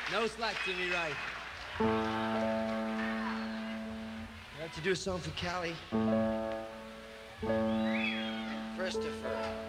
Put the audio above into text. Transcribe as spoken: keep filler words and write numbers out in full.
No slack to me, right? I'd like to do a song for Callie. Christopher.